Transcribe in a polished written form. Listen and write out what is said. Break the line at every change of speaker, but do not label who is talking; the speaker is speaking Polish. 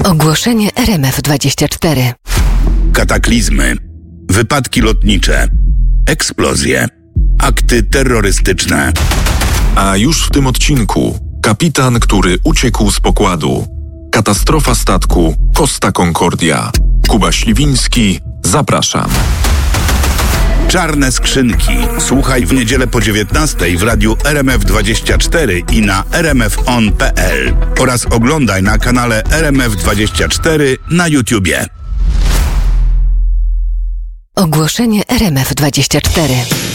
Ogłoszenie RMF24.
Kataklizmy, wypadki lotnicze, eksplozje, akty terrorystyczne.
A już w tym odcinku kapitan, który uciekł z pokładu. Katastrofa statku Costa Concordia. Kuba Śliwiński, zapraszam.
Czarne skrzynki. Słuchaj w niedzielę po 19:00 w radiu RMF24 i na rmfon.pl oraz oglądaj na kanale RMF24 na YouTubie.
Ogłoszenie RMF24.